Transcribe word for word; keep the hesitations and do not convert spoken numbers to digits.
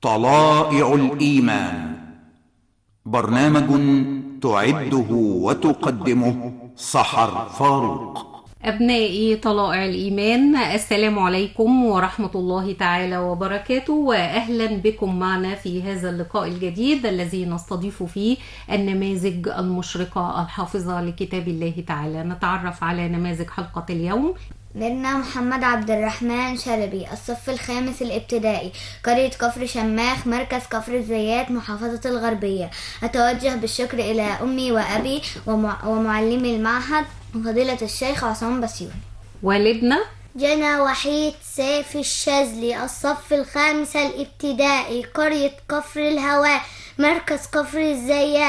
طلائع الإيمان، برنامج تعده وتقدمه سحر فاروق. أبنائي طلائع الإيمان، السلام عليكم ورحمة الله تعالى وبركاته، وأهلا بكم معنا في هذا اللقاء الجديد الذي نستضيف فيه النماذج المشرقة الحافظة لكتاب الله تعالى. نتعرف على نماذج حلقة اليوم. ميرنا محمد عبد الرحمن شلبي، الصف الخامس الابتدائي، قرية كفر شماخ، مركز كفر الزيات، محافظة الغربية. أتوجه بالشكر إلى أمي وأبي ومعلمي المعهد وفضيلة الشيخ عصام بسيوني. والدنا جنى وحيد سيف الشاذلي، الصف الخامس الابتدائي، قرية كفر الهواء، مركز كفر الزيات،